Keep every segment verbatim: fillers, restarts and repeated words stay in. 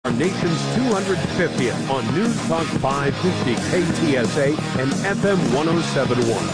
our nation's two hundred fiftieth on News Talk five fifty K T S A and F M one oh seven point one.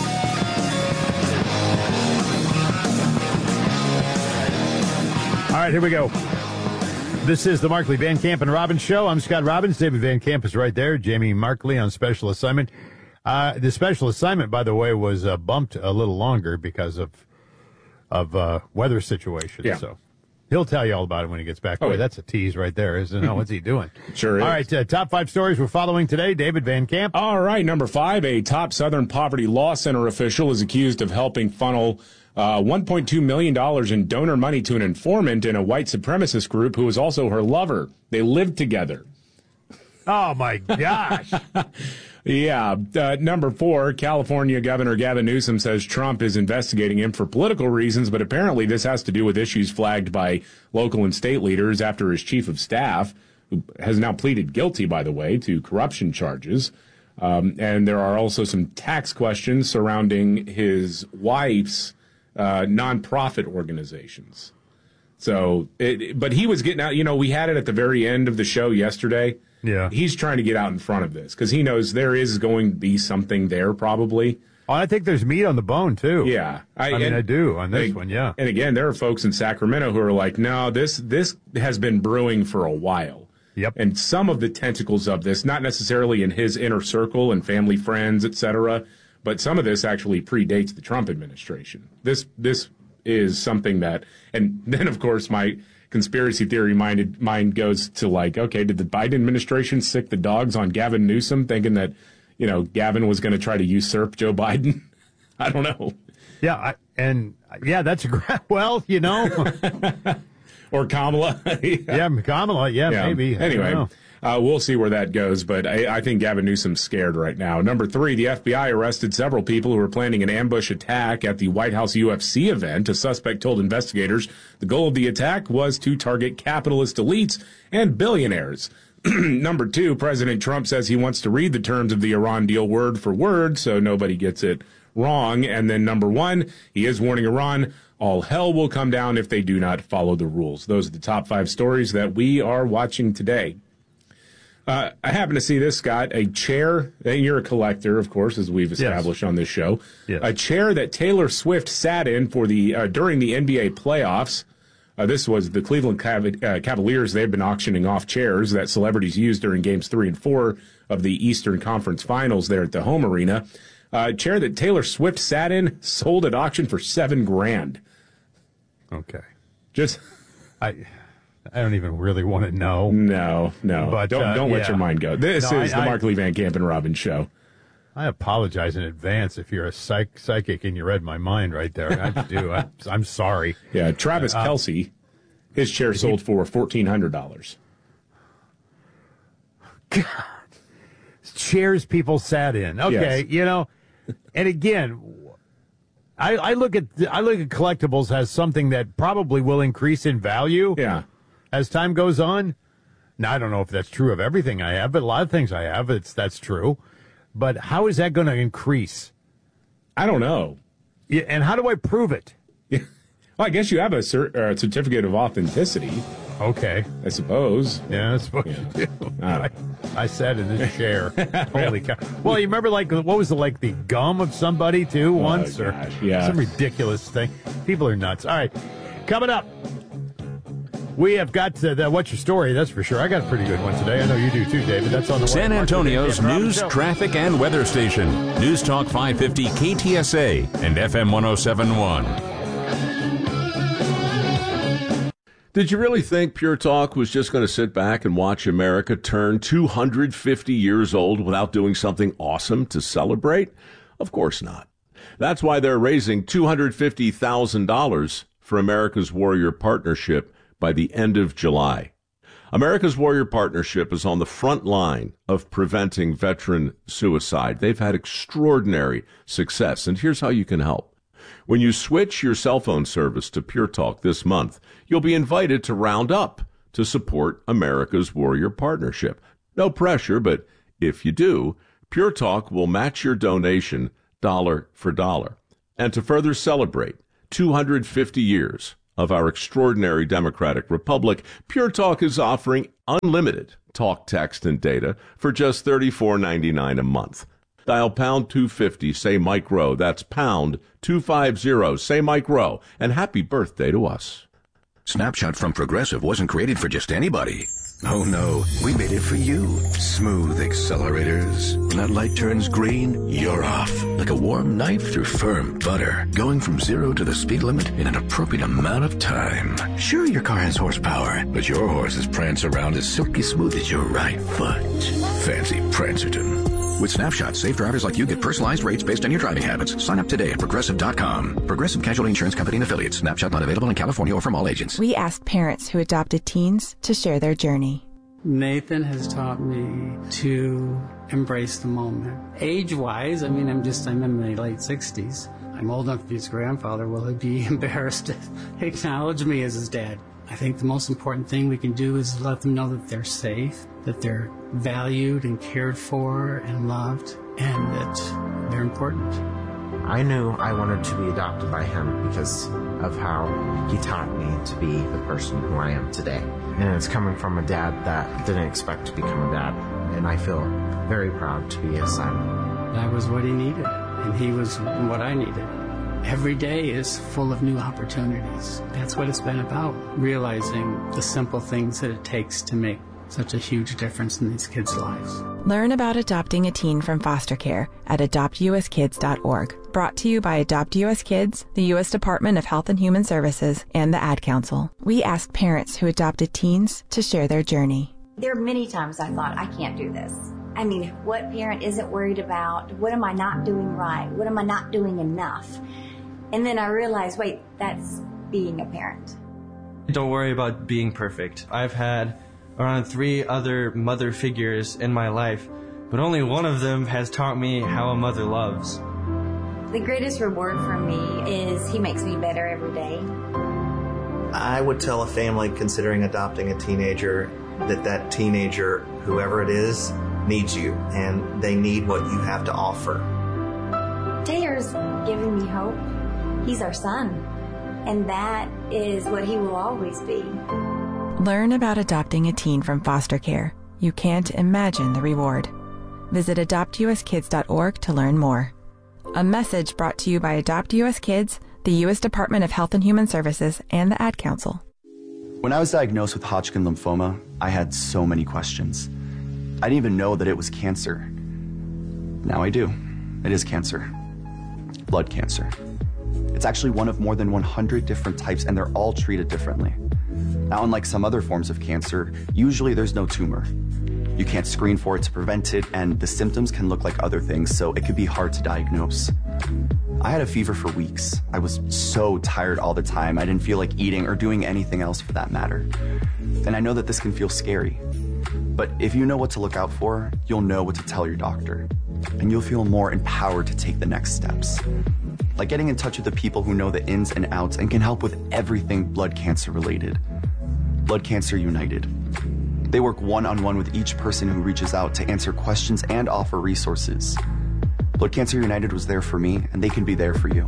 All right, here we go. This is the Markley, Van Camp, and Robbins Show. I'm Scott Robbins. David Van Camp is right there. Jamie Markley on special assignment. Uh, the special assignment, by the way, was uh, bumped a little longer because of of uh, weather situations. Yeah. So he'll tell you all about it when he gets back. Oh, Boy, yeah. that's a tease right there, isn't it? What's he doing? Sure is. All right, uh, top five stories we're following today. David Van Camp. All right, number five, a top Southern Poverty Law Center official is accused of helping funnel uh, one point two million dollars in donor money to an informant in a white supremacist group who was also her lover. They lived together. Oh, my gosh. Yeah. Uh, number four, California Governor Gavin Newsom says Trump is investigating him for political reasons, but apparently this has to do with issues flagged by local and state leaders after his chief of staff, who has now pleaded guilty, by the way, to corruption charges. Um, and there are also some tax questions surrounding his wife's uh, nonprofit organizations. So, it, but he was getting out, you know, we had it at the very end of the show yesterday. Yeah. He's trying to get out in front of this because he knows there is going to be something there probably. Oh, I think there's meat on the bone, too. Yeah. I, I mean, and, I do on this and, one, yeah. And again, there are folks in Sacramento who are like, no, this this has been brewing for a while. Yep. And some of the tentacles of this, not necessarily in his inner circle and family, friends, et cetera, but some of this actually predates the Trump administration. This this is something that, and then, of course, my conspiracy theory minded mind goes to like, okay, did the Biden administration sick the dogs on Gavin Newsom, thinking that, you know, Gavin was going to try to usurp Joe Biden? I don't know. Yeah, I, and yeah, that's a great, well, you know. Or Kamala. yeah. yeah, Kamala, yeah, yeah. maybe. Anyway, uh, we'll see where that goes, but I, I think Gavin Newsom's scared right now. Number three, the F B I arrested several people who were planning an ambush attack at the White House U F C event. A suspect told investigators the goal of the attack was to target capitalist elites and billionaires. Number two, President Trump says he wants to read the terms of the Iran deal word for word so nobody gets it wrong. And then number one, he is warning Iran all hell will come down if they do not follow the rules. Those are the top five stories that we are watching today. Uh, I happen to see this, Scott, a chair, and you're a collector, of course, as we've established yes. on this show, yes. a chair that Taylor Swift sat in for the uh, during the N B A playoffs. Uh, this was the Cleveland Cav- uh, Cavaliers. They've been auctioning off chairs that celebrities used during games three and four of the Eastern Conference Finals there at the home arena. Uh, a chair that Taylor Swift sat in, sold at auction for seven grand. Okay. Just, I... I don't even really want to know. No, no. But, don't uh, don't let yeah. your mind go. This no, is I, the I, Markley, Van Camp, and Robbins Show. I apologize in advance if you're a psych, psychic and you read my mind right there. I do. I, I'm sorry. Yeah, Travis uh, Kelce, his chair sold he, for fourteen hundred dollars. God. Chairs people sat in. Okay, yes. you know, and again, I, I look at I look at collectibles as something that probably will increase in value. Yeah. As time goes on. Now, I don't know if that's true of everything I have, but a lot of things I have, it's that's true. But how is that going to increase? I don't know. Yeah, and how do I prove it? Yeah. Well, I guess you have a cert, uh, certificate of authenticity. Okay. I suppose. Yeah, I suppose yeah. you do. Uh, I, I sat in this chair. Holy cow. Well, you remember, like, what was it, like the gum of somebody, too, once? Oh, or gosh, yeah. Some ridiculous thing. People are nuts. All right. Coming up. We have got uh, the What's Your Story, that's for sure. I got a pretty good one today. I know you do too, David. That's on the way. San Antonio's news, traffic, and weather station. News Talk five fifty K T S A and F M one oh seven point one. Did you really think Pure Talk was just going to sit back and watch America turn two hundred fifty years old without doing something awesome to celebrate? Of course not. That's why they're raising two hundred fifty thousand dollars for America's Warrior Partnership by the end of July. America's Warrior Partnership is on the front line of preventing veteran suicide. They've had extraordinary success, and here's how you can help. When you switch your cell phone service to Pure Talk this month, you'll be invited to round up to support America's Warrior Partnership. No pressure, but if you do, Pure Talk will match your donation dollar for dollar. And to further celebrate two hundred fifty years of our extraordinary democratic republic, Pure Talk is offering unlimited talk, text, and data for just thirty-four ninety-nine a month. Dial pound two fifty, say Mike Rowe. That's pound two fifty, say Mike Rowe. And happy birthday to us. Snapshot from Progressive wasn't created for just anybody. Oh no, we made it for you. Smooth accelerators. When that light turns green, you're off. Like a warm knife through firm butter. Going from zero to the speed limit in an appropriate amount of time. Sure, your car has horsepower, but your horses prance around as silky smooth as your right foot. Fancy Prancerton. With Snapshot, safe drivers like you get personalized rates based on your driving habits. Sign up today at Progressive dot com. Progressive Casualty Insurance Company and Affiliates. Snapshot not available in California or from all agents. We asked parents who adopted teens to share their journey. Nathan has taught me to embrace the moment. Age-wise, I mean, I'm just, I'm in my late sixties. I'm old enough to be his grandfather. Will he be embarrassed to acknowledge me as his dad? I think the most important thing we can do is let them know that they're safe, that they're valued and cared for and loved, and that they're important. I knew I wanted to be adopted by him because of how he taught me to be the person who I am today. And it's coming from a dad that didn't expect to become a dad, and I feel very proud to be his son. I was what he needed, and he was what I needed. Every day is full of new opportunities. That's what it's been about, realizing the simple things that it takes to make such a huge difference in these kids' lives. Learn about adopting a teen from foster care at adopt u s kids dot org. Brought to you by Adopt U S Kids, the U S Department of Health and Human Services, and the Ad Council. We asked parents who adopted teens to share their journey. There are many times I thought, I can't do this. I mean, what parent isn't worried about, what am I not doing right? What am I not doing enough? And then I realized, wait, that's being a parent. Don't worry about being perfect. I've had around three other mother figures in my life, but only one of them has taught me how a mother loves. The greatest reward for me is he makes me better every day. I would tell a family considering adopting a teenager that that teenager, whoever it is, needs you, and they need what you have to offer. Taylor's giving me hope. He's our son, and that is what he will always be. Learn about adopting a teen from foster care. You can't imagine the reward. Visit adopt u s kids dot org to learn more. A message brought to you by Adopt U S Kids, the U S Department of Health and Human Services, and the Ad Council. When I was diagnosed with Hodgkin lymphoma, I had so many questions. I didn't even know that it was cancer. Now I do. It is cancer. Blood cancer. It's actually one of more than one hundred different types, and they're all treated differently. Now, unlike some other forms of cancer, usually there's no tumor. You can't screen for it to prevent it, and the symptoms can look like other things, so it could be hard to diagnose. I had a fever for weeks. I was so tired all the time, I didn't feel like eating or doing anything else for that matter. And I know that this can feel scary. But if you know what to look out for, you'll know what to tell your doctor. And you'll feel more empowered to take the next steps. Like getting in touch with the people who know the ins and outs and can help with everything blood cancer related. Blood Cancer United. They work one-on-one with each person who reaches out to answer questions and offer resources. Blood Cancer United was there for me, and they can be there for you.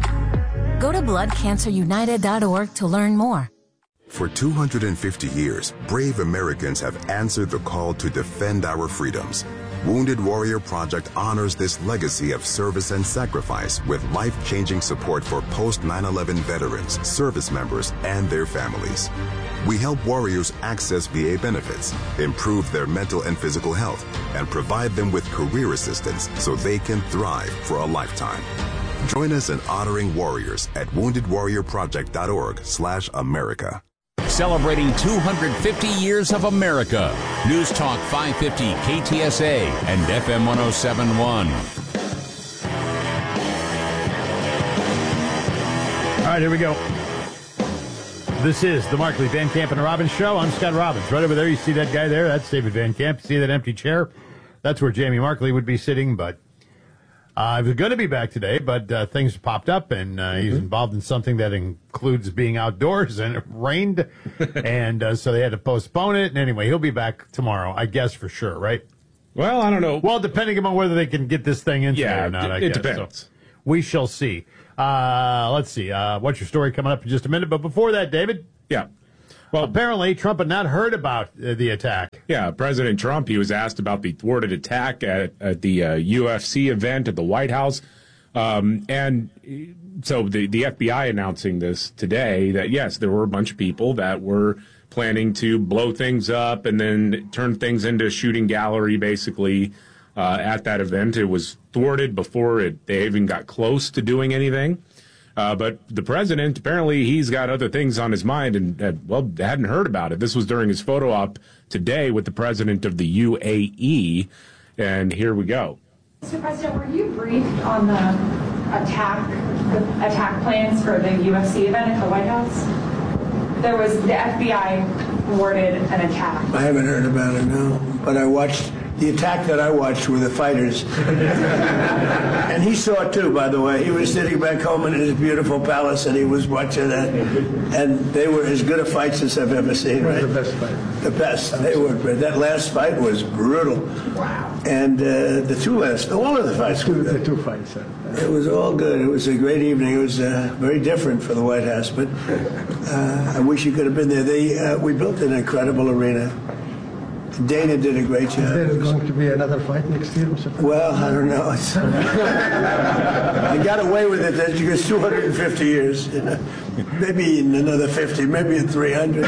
Go to blood cancer united dot org to learn more. For two hundred fifty years, brave Americans have answered the call to defend our freedoms. Wounded Warrior Project honors this legacy of service and sacrifice with life-changing support for post nine eleven veterans, service members, and their families. We help warriors access V A benefits, improve their mental and physical health, and provide them with career assistance so they can thrive for a lifetime. Join us in honoring warriors at wounded warrior project dot org slash America. Celebrating two hundred fifty years of America. News Talk five fifty K T S A and F M one oh seven point one. All right, here we go. This is the Markley, Van Camp, and Robbins Show. I'm Scott Robbins. Right over there, you see that guy there? That's David Van Camp. See that empty chair? That's where Jamie Markley would be sitting, but uh, I was going to be back today, but uh, things popped up, and uh, he's involved in something that includes being outdoors, and it rained, and uh, so they had to postpone it. And anyway, he'll be back tomorrow, I guess, for sure, right? Well, I don't know. Well, depending upon whether they can get this thing in yeah, or not, I it guess. depends. So we shall see. Uh, let's see. Uh, what's your story coming up in just a minute? But before that, David? Yeah. Well, apparently Trump had not heard about uh, the attack. Yeah, President Trump, he was asked about the thwarted attack at, at the uh, U F C event at the White House. Um, and so the, the F B I announcing this today that, yes, there were a bunch of people that were planning to blow things up and then turn things into a shooting gallery, basically, uh, at that event. It was thwarted before it, they even got close to doing anything. Uh, but the president, apparently he's got other things on his mind and, uh, well, hadn't heard about it. This was during his photo op today with the president of the U A E. And here we go. Mister President, were you briefed on the attack, the attack plans for the U F C event at the White House? There was, the F B I thwarted an attack. I haven't heard about it, no. But I watched, the attack that I watched were the fighters. And he saw it too, by the way. He was sitting back home in his beautiful palace and he was watching that. And they were as good a fights as I've ever seen, right? The best fight. The best. They were. That last fight was brutal. Wow. And uh, the two last, all of the fights were good. The two fights. Uh, it was all good. It was a great evening. It was uh, very different for the White House, but uh, I wish you could have been there. They, uh, we built an incredible arena. Dana did a great job. Is there going to be another fight next year, Mister President? Well, I don't know. I got away with it because two hundred fifty years. You know, maybe in another fifty, maybe in three hundred.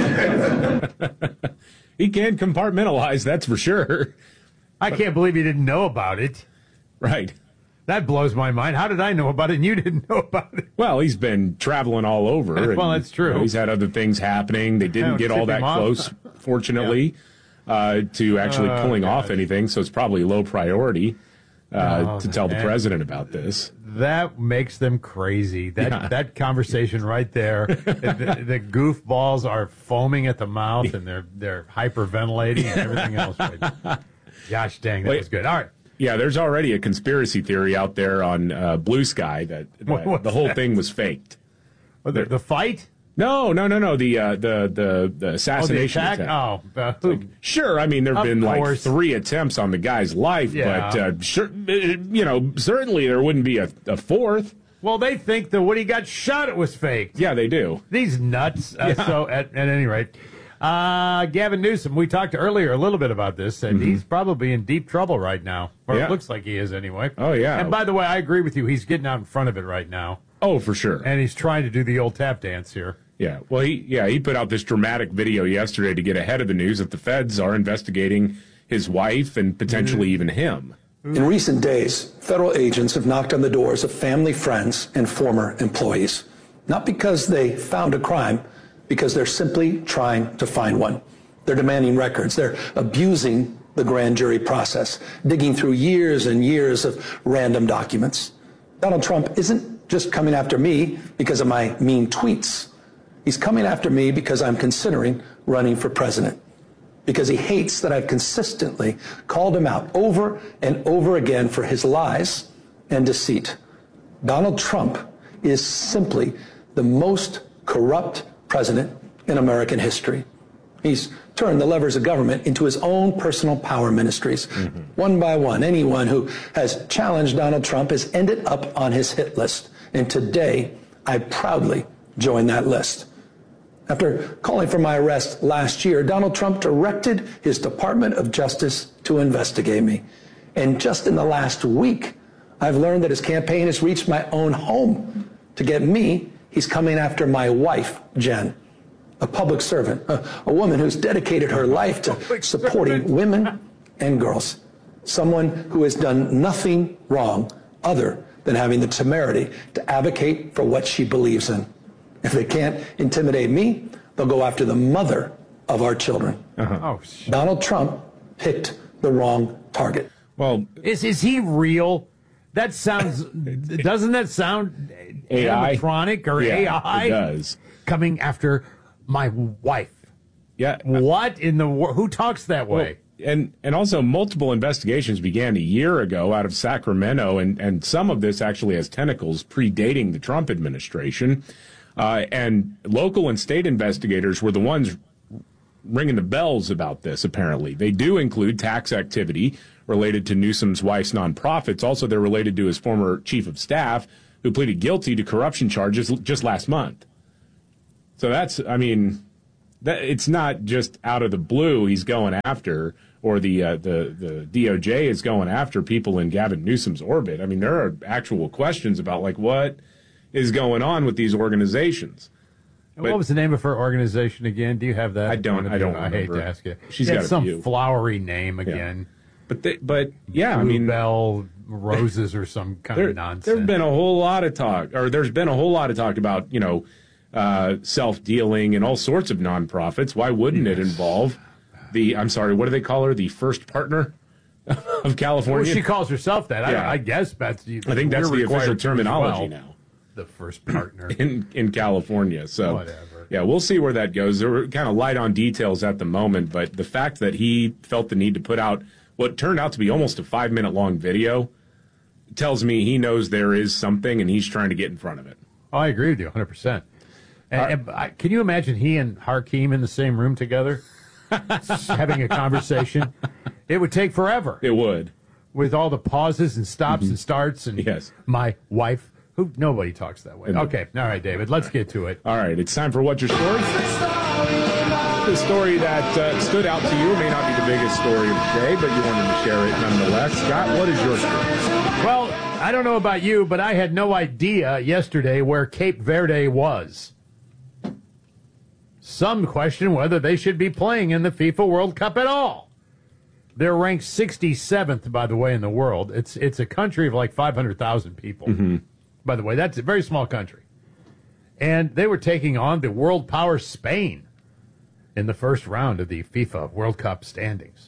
He can compartmentalize, that's for sure. I can't believe you didn't know about it. Right. That blows my mind. How did I know about it and you didn't know about it? Well, he's been traveling all over. Well, and, that's true. You know, he's had other things happening. They didn't get all that close, fortunately, yeah. uh, to actually uh, pulling God. off anything. So it's probably low priority uh, oh, to tell the president about this. That makes them crazy. That yeah. that conversation right there. the, the goofballs are foaming at the mouth and they're they're hyperventilating and everything else. Right now. Gosh dang, that Wait. was good. All right. Yeah, there's already a conspiracy theory out there on uh, Blue Sky that, that the whole that? thing was faked. Oh, the, the fight? No, no, no, no. The uh, the the the assassination oh, the attack. attempt. Oh, uh, like, sure. I mean, there have been course. like three attempts on the guy's life, yeah. but uh, sure, you know, certainly there wouldn't be a, a fourth. Well, they think that when he got shot, it was faked. Yeah, they do. These nuts. Uh, Yeah. So, at, at any rate, uh, Gavin Newsom. We talked earlier a little bit about this, and mm-hmm. he's probably in deep trouble right now, or yeah. it looks like he is anyway. Oh yeah. And by the way, I agree with you. He's getting out in front of it right now. Oh, for sure. And he's trying to do the old tap dance here. Yeah, well, he yeah he put out this dramatic video yesterday to get ahead of the news that the feds are investigating his wife and potentially mm-hmm. even him. In recent days, federal agents have knocked on the doors of family, friends, and former employees. Not because they found a crime, because they're simply trying to find one. They're demanding records. They're abusing the grand jury process, digging through years and years of random documents. Donald Trump isn't just coming after me because of my mean tweets. He's coming after me because I'm considering running for president, because he hates that I've consistently called him out over and over again for his lies and deceit. Donald Trump is simply the most corrupt president in American history. He's turned the levers of government into his own personal power ministries. Mm-hmm. One by one, anyone who has challenged Donald Trump has ended up on his hit list. And today, I proudly join that list. After calling for my arrest last year, Donald Trump directed his Department of Justice to investigate me. And just in the last week, I've learned that his campaign has reached my own home. To get me, he's coming after my wife, Jen, a public servant, a, a woman who's dedicated her life to supporting women and girls, someone who has done nothing wrong other than having the temerity to advocate for what she believes in. If they can't intimidate me, they'll go after the mother of our children. Uh-huh. Oh, shit. Donald Trump picked the wrong target. Well, is is he real? That sounds. Doesn't that sound A I? animatronic or yeah, A I? It does. Coming after my wife. Yeah. What in the world? Who talks that way? Well, and and also multiple investigations began a year ago out of Sacramento, and and some of this actually has tentacles predating the Trump administration. Uh, and local and state investigators were the ones ringing the bells about this, apparently. They do include tax activity related to Newsom's wife's nonprofits. Also, they're related to his former chief of staff, who pleaded guilty to corruption charges just last month. So that's, I mean, that, it's not just out of the blue he's going after, or the, uh, the, the D O J is going after people in Gavin Newsom's orbit. I mean, there are actual questions about, like, what is going on with these organizations. And what was the name of her organization again? Do you have that? I don't. I don't. I hate to ask you. She's She had got a some few. flowery name again. Yeah. But they, but yeah, I mean, Bluebell Roses or some kind there, of nonsense. There's been a whole lot of talk, or there's been a whole lot of talk about, you know, uh, self-dealing and all sorts of nonprofits. Why wouldn't yes. it involve the? I'm sorry, what do they call her? The first partner of California. Well, she calls herself that. Yeah. I, I guess that's. I think that's the official terminology well. now. The first partner in in California. So whatever. Yeah, we'll see where that goes. They're kind of light on details at the moment, but the fact that he felt the need to put out what turned out to be almost a five minute long video tells me he knows there is something and he's trying to get in front of it. Oh, I agree with you one hundred percent. And, uh, and I, can you imagine he and Hakeem in the same room together having a conversation? It would take forever. It would. With all the pauses and stops Mm-hmm. and starts and yes. my wife. Who nobody talks that way. Okay, all right, David, let's get to it. All right, it's time for What's Your Story? The story that uh, stood out to you may not be the biggest story of the day, but you wanted to share it nonetheless. Scott, what is your story? Well, I don't know about you, but I had no idea yesterday where Cape Verde was. Some question whether they should be playing in the FIFA World Cup at all. They're ranked sixty-seventh, by the way, in the world. It's it's a country of like five hundred thousand people. Mm-hmm. By the way, that's a very small country. And they were taking on the world power Spain in the first round of the FIFA World Cup standings.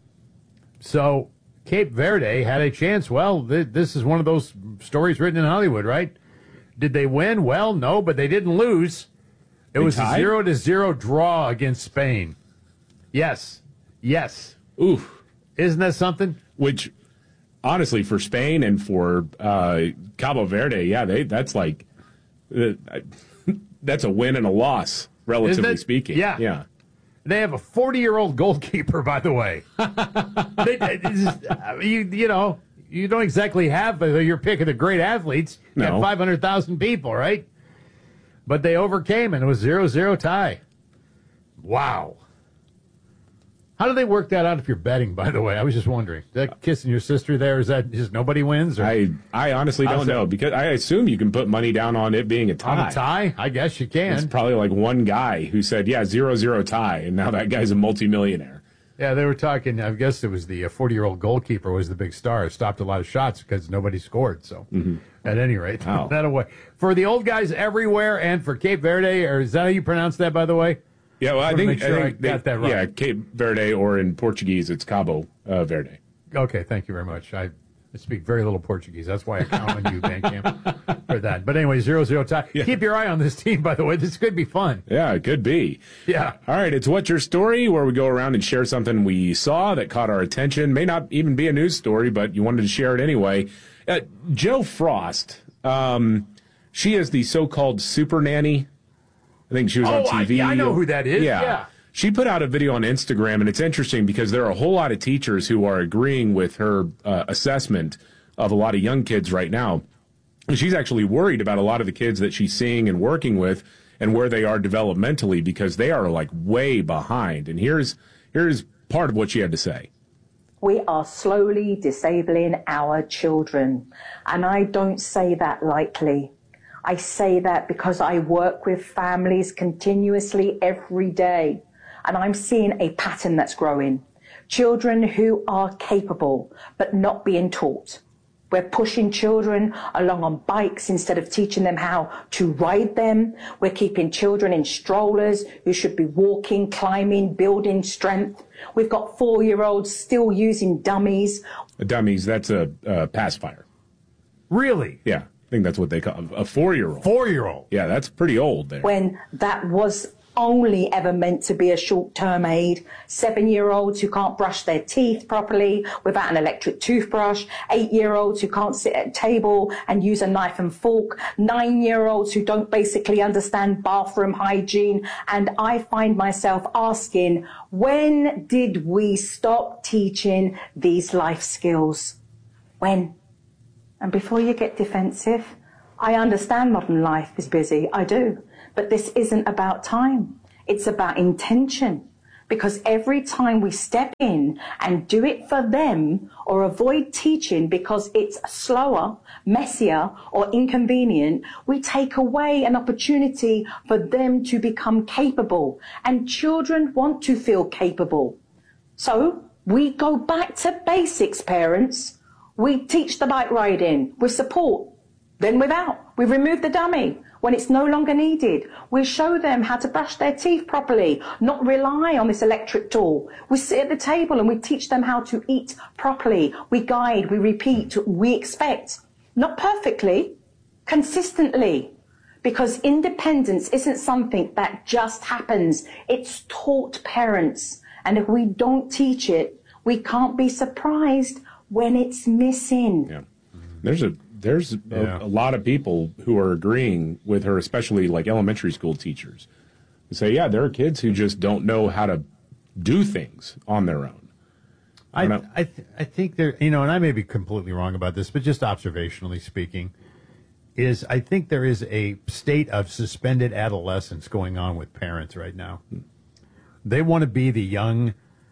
So Cape Verde had a chance. Well, th- this is one of those stories written in Hollywood, right? Did they win? Well, no, but they didn't lose. It They was tied? a zero to zero draw against Spain. Yes. Yes. Oof. Isn't that something? Which, honestly, for Spain and for uh, Cabo Verde, yeah, they that's like uh, that's a win and a loss, relatively Isn't it? speaking. Yeah. Yeah. They have a forty-year-old goalkeeper, by the way. they, it's just, you, you know, you don't exactly have your pick of the great athletes. You No. have five hundred thousand people, right? But they overcame, and it was zero zero tie. Wow. How do they work that out if you're betting, by the way? I was just wondering. Is that kissing your sister there? Is that just nobody wins? Or? I I honestly How's don't that? know, because I assume you can put money down on it being a tie. On a tie? I guess you can. It's probably like one guy who said, yeah, zero zero tie, and now that guy's a multimillionaire. Yeah, they were talking, I guess it was the uh, forty-year-old goalkeeper was the big star. Stopped a lot of shots because nobody scored. So, Mm-hmm. at any rate, Wow. that away. For the old guys everywhere and for Cape Verde, or is that how you pronounce that, by the way? Yeah, well, I Wanna think, make sure I I think they- got that right. Yeah, Cape Verde, or in Portuguese, it's Cabo uh, Verde. Okay, thank you very much. I, I speak very little Portuguese. That's why I count on you, Van Camp, for that. But anyway, zero zero tie. Yeah. Keep your eye on this team, by the way. This could be fun. Yeah, it could be. Yeah. All right, it's What's Your Story, where we go around and share something we saw that caught our attention. May not even be a news story, but you wanted to share it anyway. Uh, Joe Frost, um, she is the so-called super nanny. I think she was Oh, on I- T V. yeah, I know who that is. Yeah. She put out a video on Instagram, and it's interesting because there are a whole lot of teachers who are agreeing with her uh, assessment of a lot of young kids right now. And she's actually worried about a lot of the kids that she's seeing and working with and where they are developmentally, because they are like way behind. And here's here's part of what she had to say. We are slowly disabling our children. And I don't say that lightly. I say that because I work with families continuously every day. And I'm seeing a pattern that's growing. Children who are capable, but not being taught. We're pushing children along on bikes instead of teaching them how to ride them. We're keeping children in strollers who should be walking, climbing, building strength. We've got four-year-olds still using dummies. Dummies, that's a, a pacifier. Really? Yeah, I think that's what they call a four-year-old. Four-year-old? Yeah, that's pretty old there. When that was only ever meant to be a short-term aid. Seven-year-olds who can't brush their teeth properly without an electric toothbrush. Eight-year-olds who can't sit at a table and use a knife and fork. Nine-year-olds who don't basically understand bathroom hygiene. And I find myself asking, when did we stop teaching these life skills? When? And before you get defensive, I understand modern life is busy, I do, but this isn't about time. It's about intention. Because every time we step in and do it for them or avoid teaching because it's slower, messier, or inconvenient, we take away an opportunity for them to become capable. And children want to feel capable. So we go back to basics, parents. We teach the bike riding with support, then without. We remove the dummy when it's no longer needed. We show them how to brush their teeth properly, not rely on this electric tool. We sit at the table and we teach them how to eat properly. We guide, we repeat, we expect. Not perfectly, consistently. Because independence isn't something that just happens. It's taught parents. And if we don't teach it, we can't be surprised when it's missing. Yeah. There's a There's a, Yeah. a lot of people who are agreeing with her, especially like elementary school teachers, who say, yeah, there are kids who just don't know how to do things on their own. I I, th- I think there, you know, and I may be completely wrong about this, but just observationally speaking, is I think there is a state of suspended adolescence going on with parents right now. They want to be the young,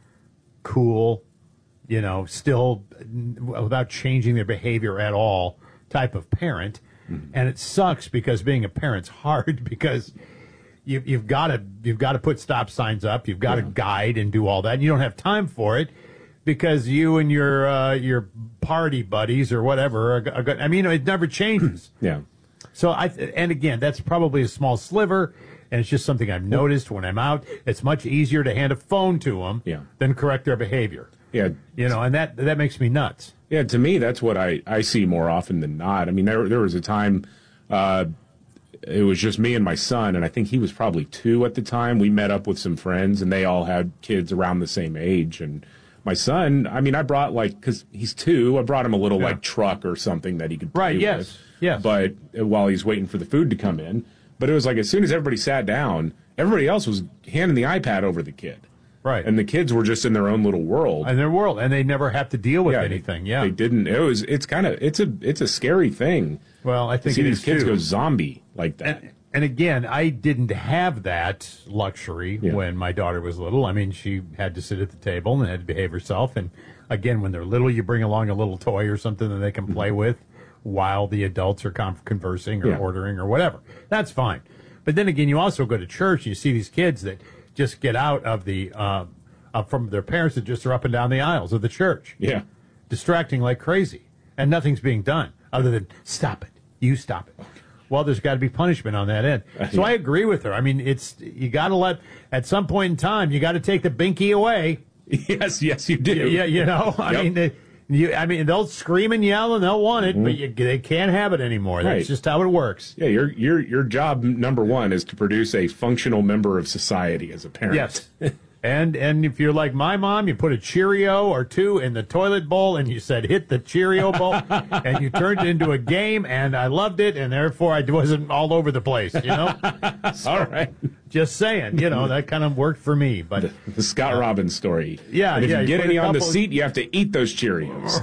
cool, you know, still without changing their behavior at all type of parent. Mm-hmm. And it sucks because being a parent's hard because you, you've got to you've got to put stop signs up, you've got to yeah. guide and do all that. And you don't have time for it because you and your uh, your party buddies or whatever are, are, I mean, it never changes. Yeah. So I and again, that's probably a small sliver. And it's just something I've noticed when I'm out. It's much easier to hand a phone to them yeah. than correct their behavior. Yeah. You know, and that that makes me nuts. Yeah, to me, that's what I, I see more often than not. I mean, there there was a time, uh, it was just me and my son, and I think he was probably two at the time. We met up with some friends, and they all had kids around the same age. And my son, I mean, I brought, like, because he's two, I brought him a little, yeah. like, truck or something that he could play right, yes, with. yes. But uh, while he's waiting for the food to come in. But it was like as soon as everybody sat down, everybody else was handing the iPad over the kid. Right. And the kids were just in their own little world. In their world, and they never have to deal with yeah, anything. They, yeah. They didn't. It was, it's kind of, it's a, it's a scary thing. Well, I think to see it these is kids too. go zombie like that. And, and again, I didn't have that luxury Yeah. when my daughter was little. I mean, she had to sit at the table and had to behave herself. And again, when they're little, you bring along a little toy or something that they can play with while the adults are con- conversing or Yeah. ordering or whatever. That's fine. But then again, you also go to church and you see these kids that just get out of the uh, uh, from their parents that just are up and down the aisles of the church. Yeah. Distracting like crazy. And nothing's being done other than stop it. You stop it. Well, there's got to be punishment on that end. So I agree with her. I mean, it's you got to let, at some point in time, you got to take the binky away. Yes, yes, you do. Yeah, you know, I Yep. mean, they, you, I mean, they'll scream and yell and they'll want it, Mhm. but you, they can't have it anymore. That's Right. just how it works. Yeah, your your your job number one is to produce a functional member of society as a parent. Yes. And and if you're like my mom, you put a Cheerio or two in the toilet bowl and you said, hit the Cheerio bowl, and you turned it into a game, and I loved it, and therefore I wasn't all over the place, you know? So, all right. Just saying, you know, that kind of worked for me. But The, the Scott uh, Robbins story. Yeah, And if yeah, you you get put any a on the couple- seat, you have to eat those Cheerios.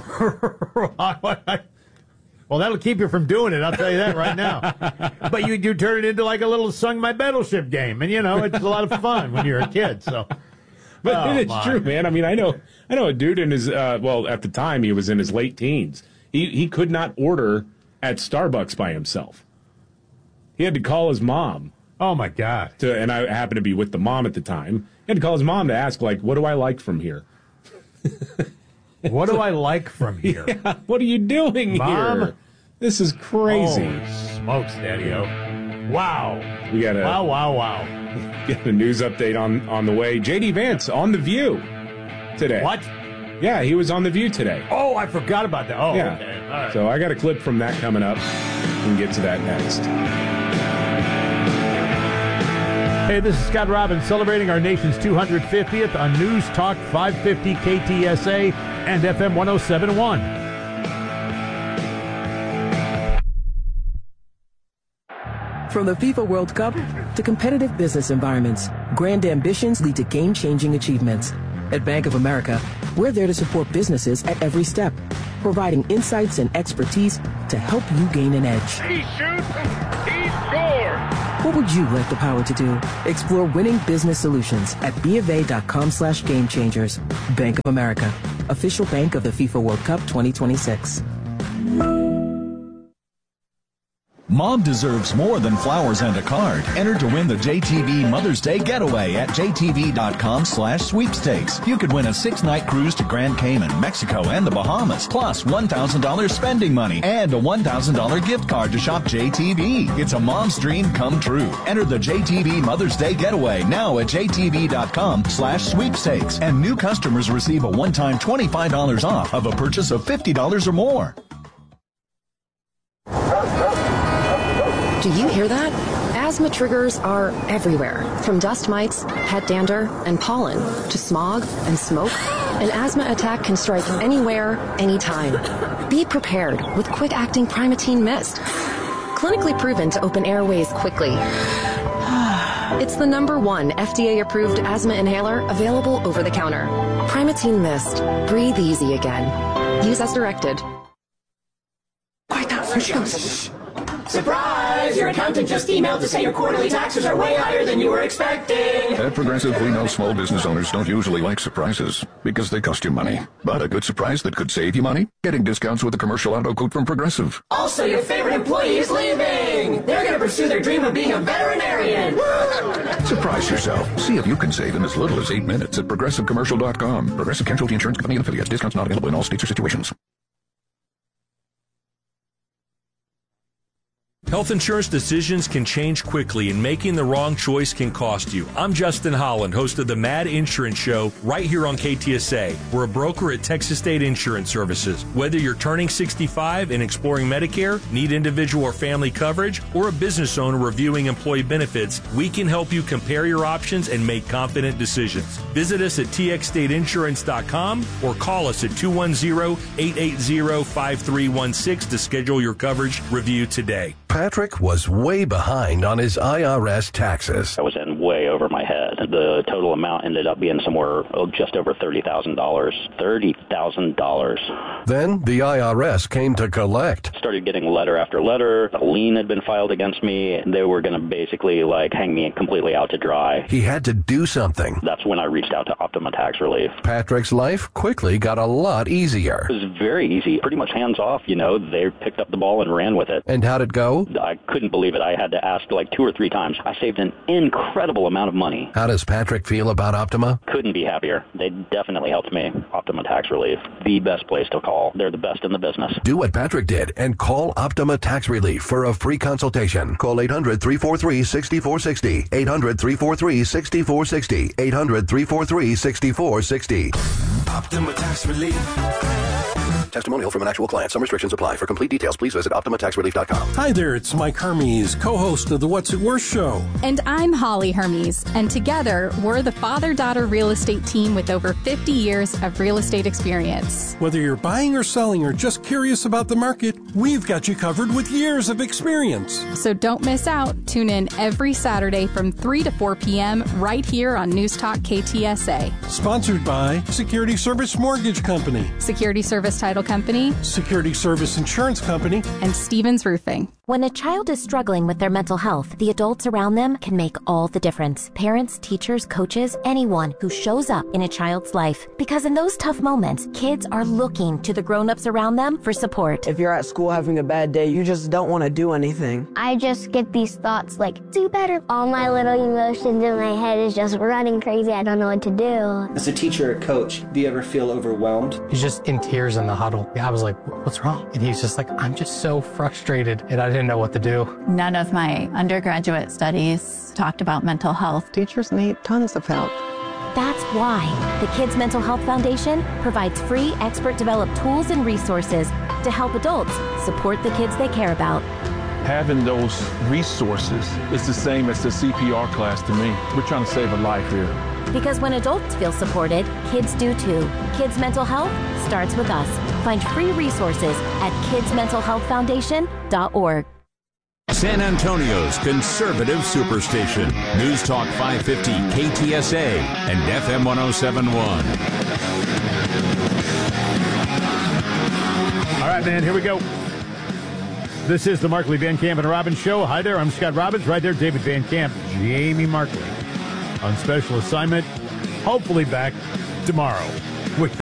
Well, that'll keep you from doing it, I'll tell you that right now. But you you turn it into like a little Sung My Battleship game, and, you know, it's a lot of fun when you're a kid, so... But Oh, it's my. true, man. I mean, I know, I know a dude in his, uh, well, at the time he was in his late teens. He he could not order at Starbucks by himself. He had to call his mom. Oh my God! To, and I happened to be with the mom at the time. He had to call his mom to ask, like, what do I like from here? What do I like from here? Yeah, what are you doing Mom? here? This is crazy. Holy smokes, Daddy-O. Wow. We got a Wow, wow, wow. Get a news update on, on the way. J D Vance on The View today. What? Yeah, he was on The View today. Oh, I forgot about that. Oh, Yeah. okay. All right. So I got a clip from that coming up. We can get to that next. Hey, this is Scott Robbins celebrating our nation's two hundred fiftieth on News Talk five fifty K T S A and F M one oh seven point one. From the FIFA World Cup to competitive business environments, grand ambitions lead to game-changing achievements. At Bank of America, we're there to support businesses at every step. providing insights and expertise to help you gain an edge. He shoots, he scores! What would you like the power to do? Explore winning business solutions at bofa.com slash game changers. Bank of America, official bank of the FIFA World Cup twenty twenty-six. Mom deserves more than flowers and a card. Enter to win the J T V Mother's Day Getaway at jtv.com slash sweepstakes. You could win a six-night cruise to Grand Cayman, Mexico, and the Bahamas, plus one thousand dollars spending money and a one thousand dollars gift card to shop J T V. It's a mom's dream come true. Enter the J T V Mother's Day Getaway now at jtv.com slash sweepstakes. And new customers receive a one-time twenty-five dollars off of a purchase of fifty dollars or more. Do you hear that? Asthma triggers are everywhere, from dust mites, pet dander, and pollen, to smog and smoke. An asthma attack can strike anywhere, anytime. Be prepared with quick-acting Primatene Mist. Clinically proven to open airways quickly. It's the number one F D A-approved asthma inhaler available over the counter. Primatene Mist. Breathe easy again. Use as directed. Quiet down, shh. Surprise! Your accountant just emailed to say your quarterly taxes are way higher than you were expecting. At Progressive, we know small business owners don't usually like surprises because they cost you money. But a good surprise that could save you money? Getting discounts with a commercial auto quote from Progressive. Also, your favorite employee is leaving. They're going to pursue their dream of being a veterinarian. Surprise yourself. See if you can save in as little as eight minutes at progressive commercial dot com. Progressive Casualty Insurance Company and affiliates. Discounts not available in all states or situations. Health insurance decisions can change quickly, and making the wrong choice can cost you. I'm Justin Holland, host of the Mad Insurance Show, right here on K T S A. We're a broker at Texas State Insurance Services. Whether you're turning sixty-five and exploring Medicare, need individual or family coverage, or a business owner reviewing employee benefits, we can help you compare your options and make confident decisions. Visit us at t x state insurance dot com or call us at two one zero, eight eight zero, five three one six to schedule your coverage review today. Patrick was way behind on his I R S taxes. I was in way over my head. The total amount ended up being somewhere oh, just over thirty thousand dollars. thirty thousand dollars. Then the I R S came to collect. Started getting letter after letter. A lien had been filed against me. They were going to basically like hang me completely out to dry. He had to do something. That's when I reached out to Optima Tax Relief. Patrick's life quickly got a lot easier. It was very easy, pretty much hands off. You know, they picked up the ball and ran with it. And how'd it go? I couldn't believe it. I had to ask like two or three times. I saved an incredible amount of money. How does Patrick feel about Optima? Couldn't be happier. They definitely helped me. Optima Tax Relief, the best place to call. They're the best in the business. Do what Patrick did and call Optima Tax Relief for a free consultation. Call eight hundred, three four three, six four six zero. eight hundred, three four three, six four six zero. eight hundred, three four three, six four six zero. Optima Tax Relief. Testimonial from an actual client. Some restrictions apply. For complete details, please visit optima tax relief dot com. Hi there, it's Mike Hermes, co-host of the What's It Worth show. And I'm Holly Hermes, and together we're the father-daughter real estate team with over fifty years of real estate experience. Whether you're buying or selling or just curious about the market, we've got you covered with years of experience. So don't miss out. Tune in every Saturday from three to four p.m. right here on News Talk K T S A. Sponsored by Security Service Mortgage Company, Security Service Title Company, Security Service Insurance Company, and Stevens Roofing. When a child is struggling with their mental health, the adults around them can make all the difference. Parents, teachers, coaches, anyone who shows up in a child's life. Because in those tough moments, kids are looking to the grown-ups around them for support. If you're at school having a bad day, you just don't want to do anything. I just get these thoughts like, do better. All my little emotions in my head is just running crazy. I don't know what to do. As a teacher or coach, do you ever feel overwhelmed? He's just in tears in the huddle. I was like, what's wrong? And he's just like, I'm just so frustrated. And I didn't know what to do. None of my undergraduate studies talked about mental health. Teachers need tons of help. That's why the Kids Mental Health Foundation provides free expert-developed tools and resources to help adults support the kids they care about. Having those resources is the same as the C P R class to me. We're trying to save a life here. Because when adults feel supported, kids do too. Kids Mental Health starts with us. Find free resources at kids mental health foundation dot org. San Antonio's conservative superstation. News Talk five fifty K T S A and F M one oh seven point one. right, man, here we go. This is the Markley, Van Camp, and Robbins Show. Hi there, I'm Scott Robbins. Right there, David Van Camp, Jamie Markley on special assignment. Hopefully back tomorrow. With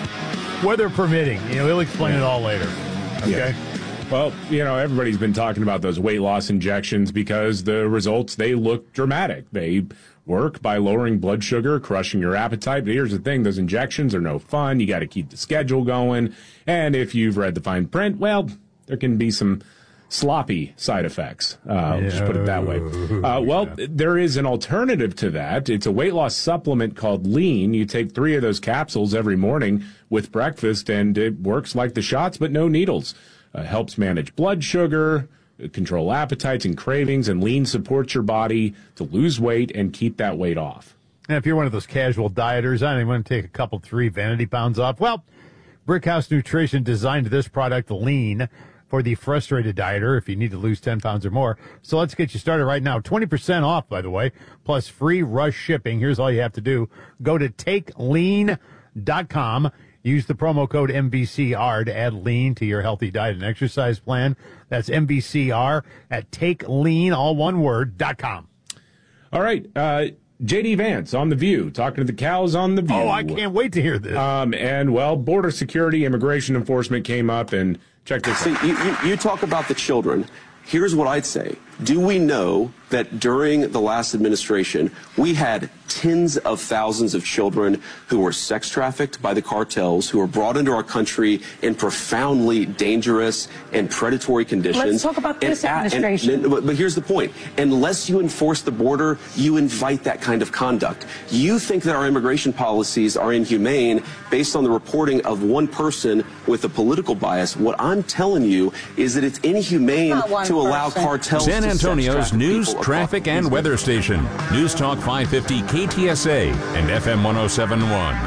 weather permitting. You know, he'll explain it all later. Okay? Yeah. Well, you know, everybody's been talking about those weight loss injections because the results, they look dramatic. They work by lowering blood sugar, crushing your appetite. But here's the thing, those injections are no fun. You got to keep the schedule going. And if you've read the fine print, well, there can be some sloppy side effects. Uh, yeah. Let's just put it that way. Uh, well, yeah. There is an alternative to that. It's a weight loss supplement called Lean. You take three of those capsules every morning with breakfast, and it works like the shots, but no needles. Uh, helps manage blood sugar, control appetites and cravings, and Lean supports your body to lose weight and keep that weight off. And if you're one of those casual dieters, I want to take a couple, three vanity pounds off. Well, Brickhouse Nutrition designed this product, Lean, for the frustrated dieter if you need to lose ten pounds or more. So let's get you started right now. twenty percent off, by the way, plus free rush shipping. Here's all you have to do. Go to take lean dot com. Use the promo code M V C R to add Lean to your healthy diet and exercise plan. That's M V C R at take lean, all one word, dot com. All right. Uh, J D Vance on The View, talking to the cows on The View. Oh, I can't wait to hear this. Um, and, well, border security, immigration enforcement came up, and check this See, out. You, you, you talk about the children. Here's what I'd say. Do we know that during the last administration, we had tens of thousands of children who were sex trafficked by the cartels, who were brought into our country in profoundly dangerous and predatory conditions? Let's talk about this and, administration. And, and, but here's the point. Unless you enforce the border, you invite that kind of conduct. You think that our immigration policies are inhumane based on the reporting of one person with a political bias. What I'm telling you is that it's inhumane to allow cartels San to Antonio's news, people traffic, and weather station. News Talk five fifty K T S A and F M one oh seven point one.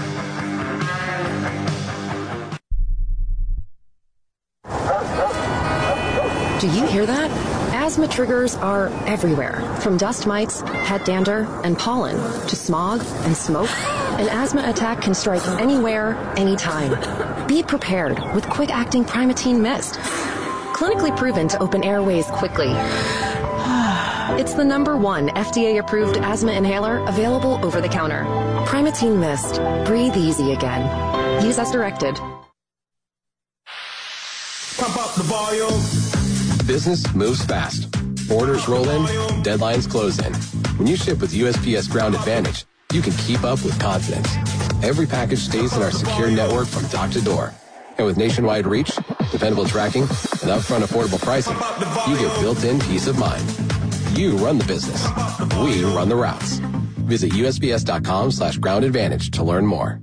Do you hear that? Asthma triggers are everywhere, from dust mites, head dander, and pollen, to smog and smoke. An asthma attack can strike anywhere, anytime. Be prepared with quick-acting Primatene Mist. Clinically proven to open airways quickly. It's the number one F D A-approved asthma inhaler available over the counter. Primatene Mist. Breathe easy again. Use as directed. Pump up the volume. Business moves fast. Orders roll in, deadlines close in. When you ship with U S P S Ground Advantage, you can keep up with confidence. Every package stays in our secure network from dock to door. And with nationwide reach, dependable tracking, and upfront affordable pricing, you get built-in peace of mind. You run the business. We run the routes. Visit U S P S dot com slash ground advantage to learn more.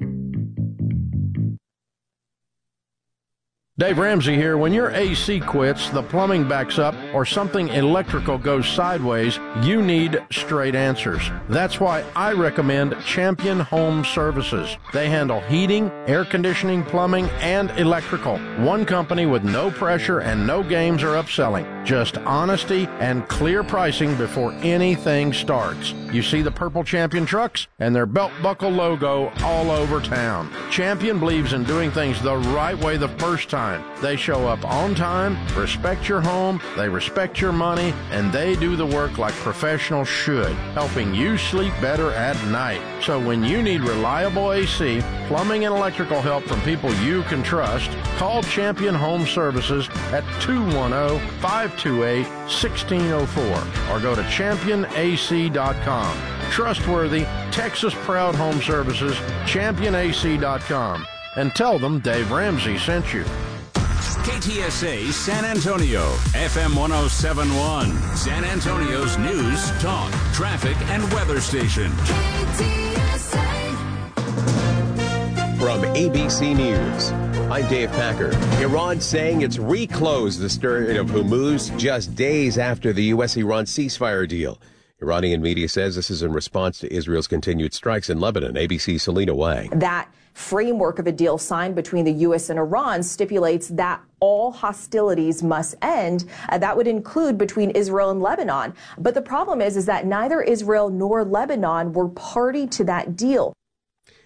Dave Ramsey here. When your A C quits, the plumbing backs up, or something electrical goes sideways, you need straight answers. That's why I recommend Champion Home Services. They handle heating, air conditioning, plumbing, and electrical. One company with no pressure and no games or upselling. Just honesty and clear pricing before anything starts. You see the purple Champion trucks and their belt buckle logo all over town. Champion believes in doing things the right way the first time. They show up on time, respect your home, they respect your money, and they do the work like professionals should, helping you sleep better at night. So when you need reliable A C, plumbing, and electrical help from people you can trust, call Champion Home Services at two one zero, five two eight, one six zero four or go to champion A C dot com. Trustworthy, Texas-proud home services, champion A C dot com. And tell them Dave Ramsey sent you. K T S A San Antonio, F M one oh seven point one, San Antonio's news, talk, traffic, and weather station. K T S A. From A B C News, I'm Dave Packer. Iran saying it's reclosed the Strait of Hormuz just days after the U S Iran ceasefire deal. Iranian media says this is in response to Israel's continued strikes in Lebanon. A B C's Selena Wang. That framework of a deal signed between the U S and Iran stipulates that all hostilities must end. Uh, that would include between Israel and Lebanon. But the problem is, is that neither Israel nor Lebanon were party to that deal.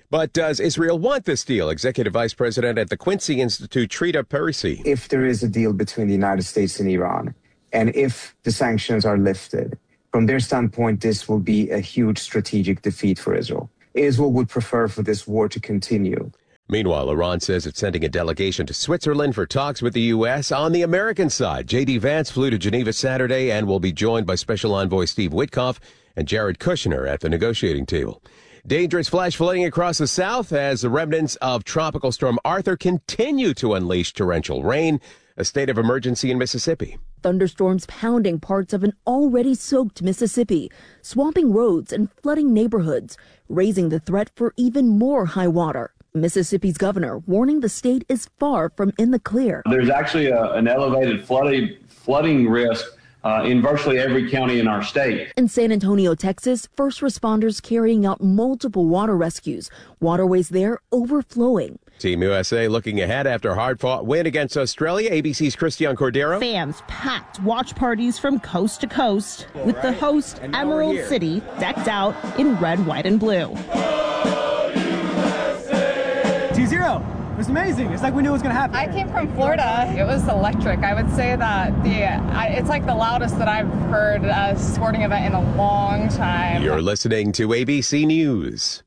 But does Israel want this deal? Executive Vice President at the Quincy Institute, Trita Parisi. If there is a deal between the United States and Iran, and if the sanctions are lifted, from their standpoint, this will be a huge strategic defeat for Israel. Israel would prefer for this war to continue. Meanwhile, Iran says it's sending a delegation to Switzerland for talks with the U S. On the American side, J D. Vance flew to Geneva Saturday and will be joined by Special Envoy Steve Witkoff and Jared Kushner at the negotiating table. Dangerous flash flooding across the south as the remnants of Tropical Storm Arthur continue to unleash torrential rain. A state of emergency in Mississippi. Thunderstorms pounding parts of an already soaked Mississippi, swamping roads and flooding neighborhoods, raising the threat for even more high water. Mississippi's governor warning the state is far from in the clear. There's actually a, an elevated flooding, flooding risk Uh, in virtually every county in our state. In San Antonio, Texas, first responders carrying out multiple water rescues, waterways there overflowing. Team U S A looking ahead after a hard-fought win against Australia. A B C's Christian Cordero. Fans packed watch parties from coast to coast, with the host Emerald City decked out in red, white, and blue. two zero. It was amazing. It's like we knew it was going to happen. I came from Florida. It was electric. I would say that the I, it's like the loudest that I've heard a sporting event in a long time. You're listening to A B C News.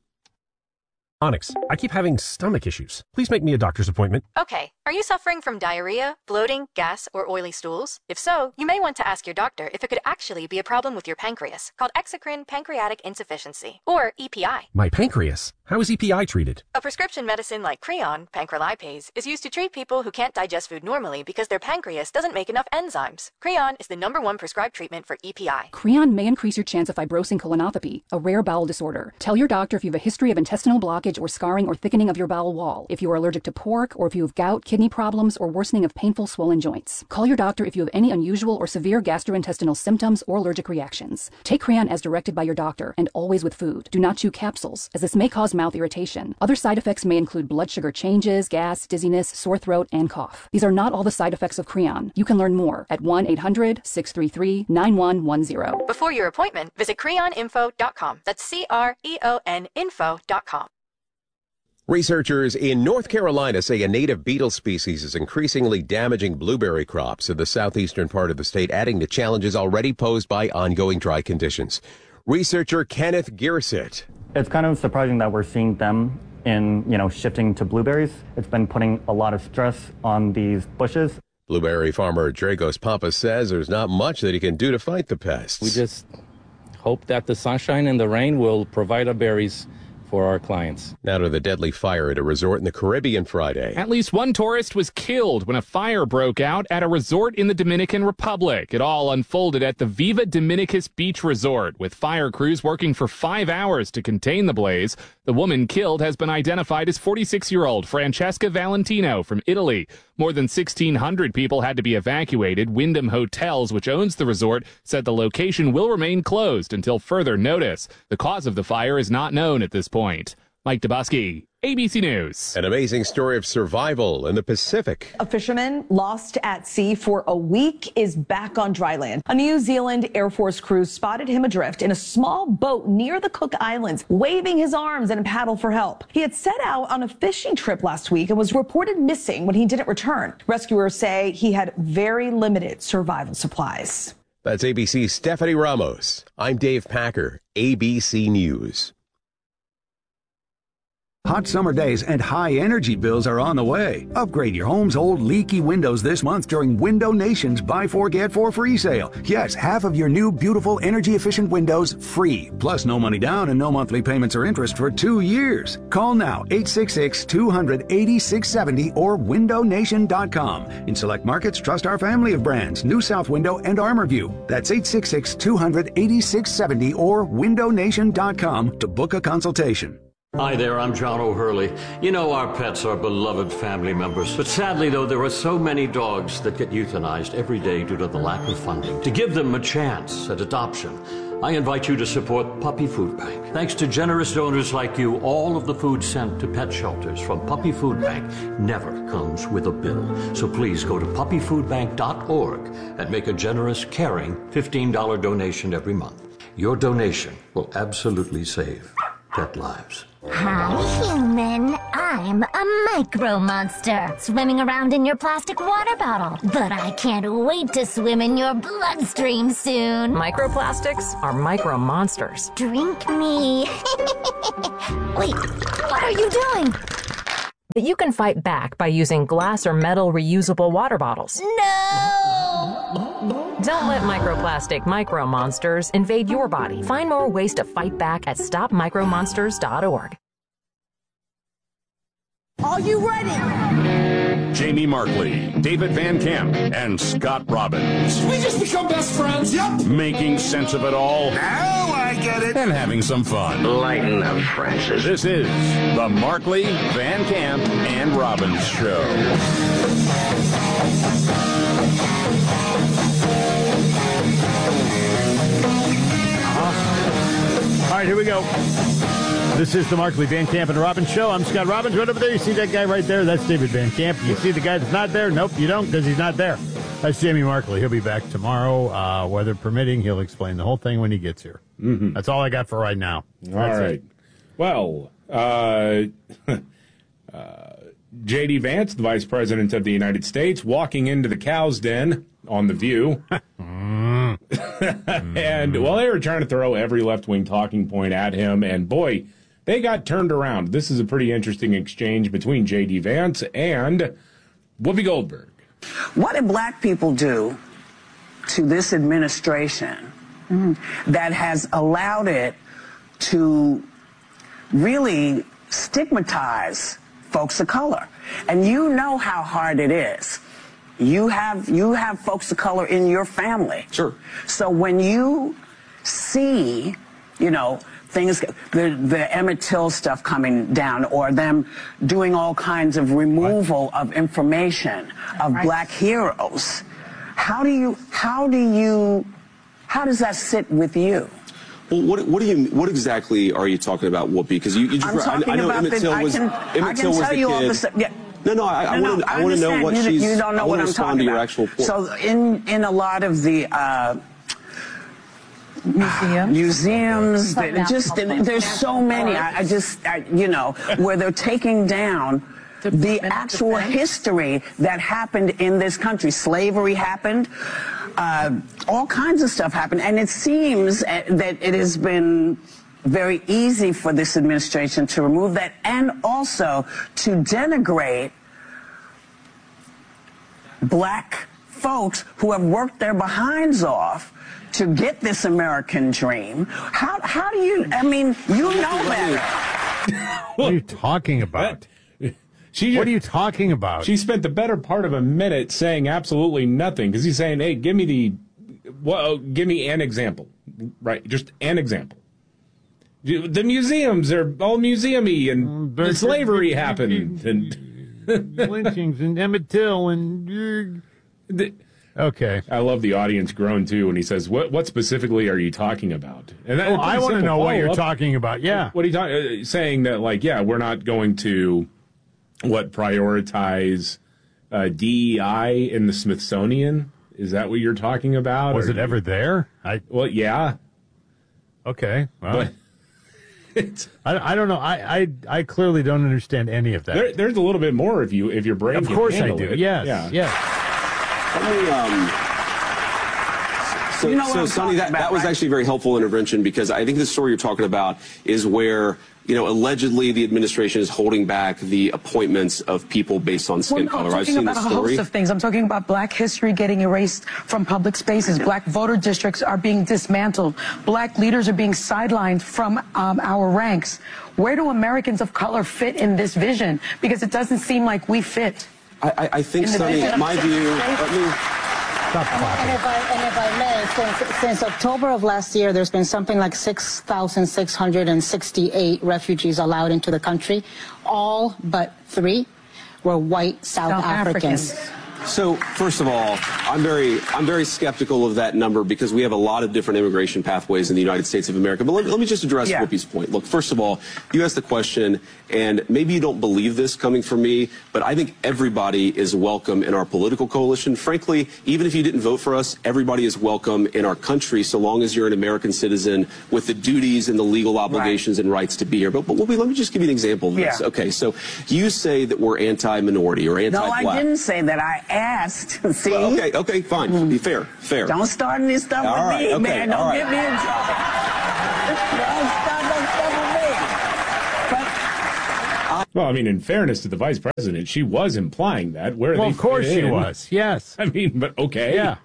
Onyx, I keep having stomach issues. Please make me a doctor's appointment. Okay. Are you suffering from diarrhea, bloating, gas, or oily stools? If so, you may want to ask your doctor if it could actually be a problem with your pancreas, called exocrine pancreatic insufficiency, or E P I. My pancreas? How is E P I treated? A prescription medicine like Creon, pancrelipase, is used to treat people who can't digest food normally because their pancreas doesn't make enough enzymes. Creon is the number one prescribed treatment for E P I. Creon may increase your chance of fibrosing colonopathy, a rare bowel disorder. Tell your doctor if you have a history of intestinal blockage or scarring or thickening of your bowel wall, if you are allergic to pork, or if you have gout, kidney problems, or worsening of painful swollen joints. Call your doctor if you have any unusual or severe gastrointestinal symptoms or allergic reactions. Take Creon as directed by your doctor and always with food. Do not chew capsules, as this may cause mouth irritation. Other side effects may include blood sugar changes, gas, dizziness, sore throat, and cough. These are not all the side effects of Creon. You can learn more at one eight hundred six three three nine one one zero. Before your appointment, visit creon info dot com. That's C R E O N info dot com. Researchers in North Carolina say a native beetle species is increasingly damaging blueberry crops in the southeastern part of the state, adding to challenges already posed by ongoing dry conditions. Researcher Kenneth Gearset. It's kind of surprising that we're seeing them in, you know, shifting to blueberries. It's been putting a lot of stress on these bushes. Blueberry farmer Dragos Pampas says there's not much that he can do to fight the pests. We just hope that the sunshine and the rain will provide our berries for our clients. Now to the deadly fire at a resort in the Caribbean Friday. At least one tourist was killed when a fire broke out at a resort in the Dominican Republic. It all unfolded at the Viva Dominicus Beach Resort, with fire crews working for five hours to contain the blaze. The woman killed has been identified as forty-six-year-old Francesca Valentino from Italy. More than sixteen hundred people had to be evacuated. Wyndham Hotels, which owns the resort, said the location will remain closed until further notice. The cause of the fire is not known at this point. Mike Dubosky, A B C News. An amazing story of survival in the Pacific. A fisherman lost at sea for a week is back on dry land. A New Zealand Air Force crew spotted him adrift in a small boat near the Cook Islands, waving his arms and a paddle for help. He had set out on a fishing trip last week and was reported missing when he didn't return. Rescuers say he had very limited survival supplies. That's A B C's Stephanie Ramos. I'm Dave Packer, A B C News. Hot summer days and high energy bills are on the way. Upgrade your home's old leaky windows this month during Window Nation's Buy Four Get Four free sale. Yes, half of your new beautiful energy efficient windows free. Plus no money down and no monthly payments or interest for two years. Call now eight six six, two hundred, eighty-six seventy or window nation dot com. In select markets, trust our family of brands, New South Window and ArmorView. That's eight six six, two hundred, eighty-six seventy or window nation dot com to book a consultation. Hi there, I'm John O'Hurley. You know our pets are beloved family members, but sadly though there are so many dogs that get euthanized every day due to the lack of funding. To give them a chance at adoption, I invite you to support Puppy Food Bank. Thanks to generous donors like you, all of the food sent to pet shelters from Puppy Food Bank never comes with a bill. So please go to puppy food bank dot org and make a generous, caring fifteen dollars donation every month. Your donation will absolutely save pet lives. Hi, human. I'm a micro monster, swimming around in your plastic water bottle. But I can't wait to swim in your bloodstream soon. Microplastics are micro monsters. Drink me. Wait, what are you doing? But you can fight back by using glass or metal reusable water bottles. No! Don't let microplastic micro monsters invade your body. Find more ways to fight back at stop micro monsters dot org. Are you ready? Jamie Markley, David Van Camp, and Scott Robbins. We just become best friends. Yep. Making sense of it all. Now I get it. And having some fun. Lighten up, Francis. This is the Markley, Van Camp, and Robbins Show. Uh-huh. All right, here we go. This is the Markley, Van Camp, and Robbins Show. I'm Scott Robbins. Right over there, you see that guy right there? That's David Van Camp. You see the guy that's not there? Nope, you don't, because he's not there. That's Jamie Markley. He'll be back tomorrow, uh, weather permitting. He'll explain the whole thing when he gets here. Mm-hmm. That's all I got for right now. All that's right. It. Well, uh, uh, J D. Vance, the Vice President of the United States, walking into the cow's den on The View. mm. And, well, they were trying to throw every left-wing talking point at him, and boy, they got turned around. This is a pretty interesting exchange between J D. Vance and Whoopi Goldberg. What did black people do to this administration mm, that has allowed it to really stigmatize folks of color? And you know how hard it is. You have you have folks of color in your family. Sure. So when you see, you know, things, the, the Emmett Till stuff coming down, or them doing all kinds of removal what? of information of right. black heroes, how do you, how do you, how does that sit with you? Well, what, what do you, what exactly are you talking about, Whoopi? Because you, you just, I'm talking I, I know about Emmett Till was, I can, Emmett I can Till was tell the you kid. all the stuff. Yeah. No, no, I, no, I want to, no, I want to know what you, she's. You don't know I what I'm respond talking to your about. actual point. So in in a lot of the uh, museums, museums, that just there's so many. I, I just, I, you know, where they're taking down the actual history that happened in this country. Slavery happened. Uh, all kinds of stuff happened, and it seems that it has been very easy for this administration to remove that, and also to denigrate black folks who have worked their behinds off to get this American dream. How how do you, I mean, you know better. What are you talking about? She, what are you talking about? She spent the better part of a minute saying absolutely nothing, because he's saying, hey, give me the, well, give me an example. Right, just an example. The museums are all museum-y, and the slavery happened, and lynchings, and Emmett Till, and okay. I love the audience groan too when he says, "What? What specifically are you talking about?" And that, oh, I want to know what you're up. talking about. Yeah, what are you talking? Uh, saying that, like, yeah, we're not going to what prioritize uh, D E I in the Smithsonian. Is that what you're talking about? Was it ever there? I well, yeah. Okay, well. But, I, I don't know. I, I I clearly don't understand any of that. There, there's a little bit more if you if your brain. Of can course I handle do. It. Yes. Yeah. Yes. Let me, um, so, you know so Sonny, that, about, that was right? actually a very helpful intervention, because I think the story you're talking about is where, you know, allegedly the administration is holding back the appointments of people based on skin well, no, color. I'm talking I've seen about the a story. host of things. I'm talking about black history getting erased from public spaces. Black voter districts are being dismantled. Black leaders are being sidelined from um, our ranks. Where do Americans of color fit in this vision? Because it doesn't seem like we fit. I, I, I think, Sonny, my view. Let me. Stop and, and, if I, and if I may, since, since October of last year, there's been something like six thousand six hundred sixty-eight refugees allowed into the country. All but three were white South, South Africans. Africans. So, first of all, I'm very, I'm very skeptical of that number because we have a lot of different immigration pathways in the United States of America. But let, let me just address yeah. Whoopi's point. Look, first of all, you asked the question, and maybe you don't believe this coming from me, but I think everybody is welcome in our political coalition. Frankly, even if you didn't vote for us, everybody is welcome in our country so long as you're an American citizen with the duties and the legal obligations right. and rights to be here. But, but Whoopi, let me just give you an example of this. Yeah. Okay, so you say that we're anti-minority or anti-black. No, I didn't say that. I asked. See? Well, okay, okay, fine. Mm. Be fair, fair. Don't start any stuff all with right, me, okay, man. Don't right. get me in trouble. Don't start no stuff with me. But well, I mean, in fairness to the vice president, she was implying that. Where well, they of course she in. was. Yes. I mean, but okay. Yeah.